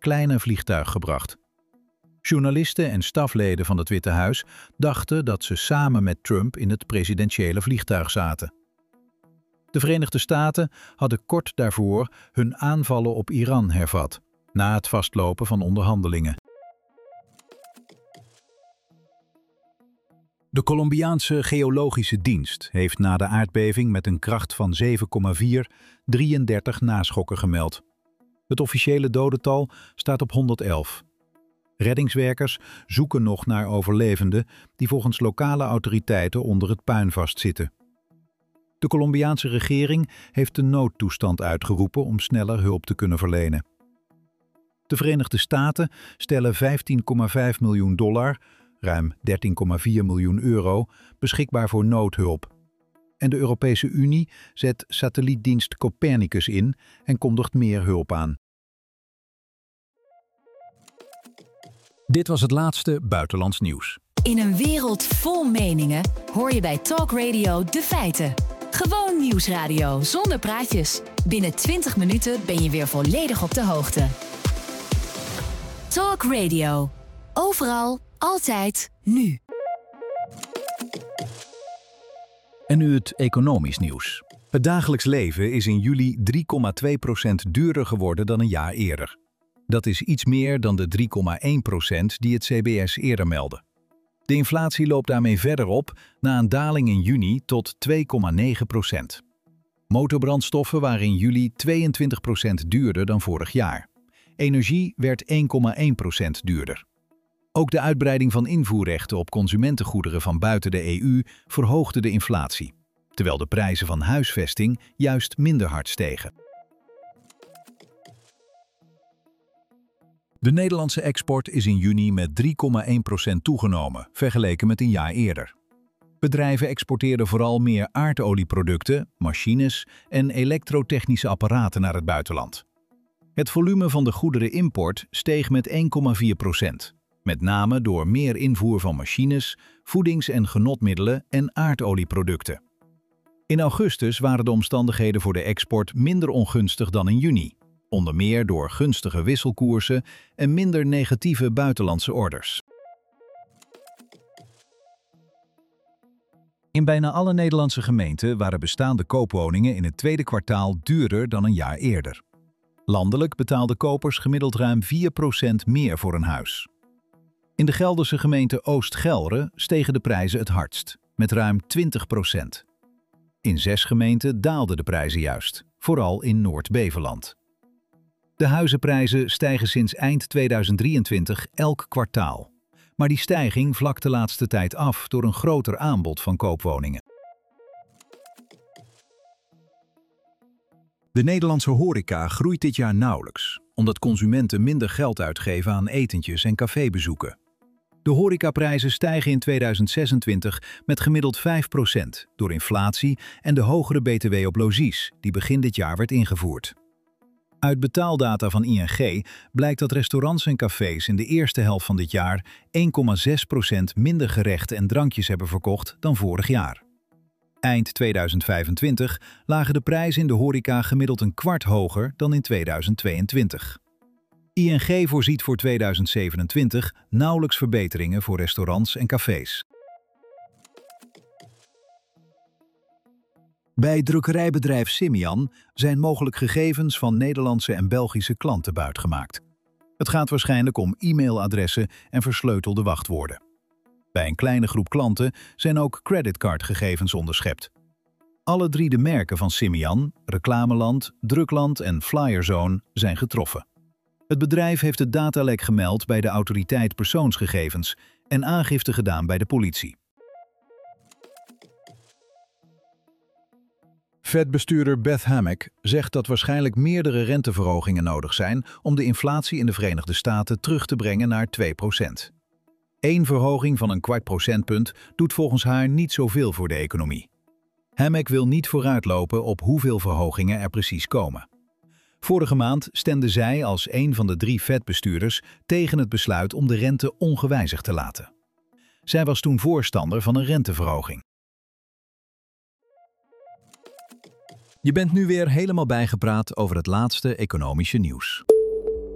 kleine vliegtuig gebracht. Journalisten en stafleden van het Witte Huis dachten dat ze samen met Trump in het presidentiële vliegtuig zaten. De Verenigde Staten hadden kort daarvoor hun aanvallen op Iran hervat, na het vastlopen van onderhandelingen. De Colombiaanse Geologische Dienst heeft na de aardbeving met een kracht van 7,4 33 naschokken gemeld. Het officiële dodental staat op 111. Reddingswerkers zoeken nog naar overlevenden die volgens lokale autoriteiten onder het puin vastzitten. De Colombiaanse regering heeft de noodtoestand uitgeroepen om sneller hulp te kunnen verlenen. De Verenigde Staten stellen $15,5 miljoen, ruim 13,4 miljoen euro, beschikbaar voor noodhulp. En de Europese Unie zet satellietdienst Copernicus in en kondigt meer hulp aan. Dit was het laatste buitenlands nieuws. In een wereld vol meningen hoor je bij Talk Radio de feiten. Gewoon nieuwsradio zonder praatjes. Binnen 20 minuten ben je weer volledig op de hoogte. Talk Radio. Overal, altijd, nu. En nu het economisch nieuws. Het dagelijks leven is in juli 3,2% duurder geworden dan een jaar eerder. Dat is iets meer dan de 3,1% die het CBS eerder meldde. De inflatie loopt daarmee verder op na een daling in juni tot 2,9%. Motorbrandstoffen waren in juli 22% duurder dan vorig jaar. Energie werd 1,1% duurder. Ook de uitbreiding van invoerrechten op consumentengoederen van buiten de EU verhoogde de inflatie, terwijl de prijzen van huisvesting juist minder hard stegen. De Nederlandse export is in juni met 3,1% toegenomen, vergeleken met een jaar eerder. Bedrijven exporteerden vooral meer aardolieproducten, machines en elektrotechnische apparaten naar het buitenland. Het volume van de goederenimport steeg met 1,4%, met name door meer invoer van machines, voedings- en genotmiddelen en aardolieproducten. In augustus waren de omstandigheden voor de export minder ongunstig dan in juni, onder meer door gunstige wisselkoersen en minder negatieve buitenlandse orders. In bijna alle Nederlandse gemeenten waren bestaande koopwoningen in het tweede kwartaal duurder dan een jaar eerder. Landelijk betaalden kopers gemiddeld ruim 4% meer voor een huis. In de Gelderse gemeente Oost-Gelre stegen de prijzen het hardst, met ruim 20%. In 6 gemeenten daalden de prijzen juist, vooral in Noord-Beveland. De huizenprijzen stijgen sinds eind 2023 elk kwartaal. Maar die stijging vlakt de laatste tijd af door een groter aanbod van koopwoningen. De Nederlandse horeca groeit dit jaar nauwelijks, omdat consumenten minder geld uitgeven aan etentjes en cafébezoeken. De horecaprijzen stijgen in 2026 met gemiddeld 5% door inflatie en de hogere btw op logies, die begin dit jaar werd ingevoerd. Uit betaaldata van ING blijkt dat restaurants en cafés in de eerste helft van dit jaar 1,6% minder gerechten en drankjes hebben verkocht dan vorig jaar. Eind 2025 lagen de prijzen in de horeca gemiddeld een kwart hoger dan in 2022. ING voorziet voor 2027 nauwelijks verbeteringen voor restaurants en cafés. Bij drukkerijbedrijf Simian zijn mogelijk gegevens van Nederlandse en Belgische klanten buitgemaakt. Het gaat waarschijnlijk om e-mailadressen en versleutelde wachtwoorden. Bij een kleine groep klanten zijn ook creditcardgegevens onderschept. Alle 3 de merken van Simian, Reclameland, Drukland en Flyerzone zijn getroffen. Het bedrijf heeft het datalek gemeld bij de autoriteit persoonsgegevens en aangifte gedaan bij de politie. Fed-bestuurder Beth Hammack zegt dat waarschijnlijk meerdere renteverhogingen nodig zijn om de inflatie in de Verenigde Staten terug te brengen naar 2%. 1 verhoging van een kwart procentpunt doet volgens haar niet zoveel voor de economie. Hammack wil niet vooruitlopen op hoeveel verhogingen er precies komen. Vorige maand stemde zij als een van de 3 Fed-bestuurders tegen het besluit om de rente ongewijzigd te laten. Zij was toen voorstander van een renteverhoging. Je bent nu weer helemaal bijgepraat over het laatste economische nieuws.